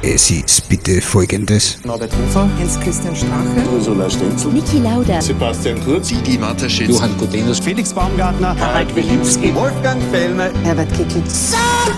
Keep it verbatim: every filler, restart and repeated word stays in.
Es ist bitte Folgendes. Norbert Hofer, Heinz-Christian Strache, Ursula Stenzel, Niki Lauda, Sebastian Kurz, Didi Mateschitz, Johann Gudenus, Felix Baumgartner, Harald Wilimski, Wolfgang Fellner, Herbert Kickl.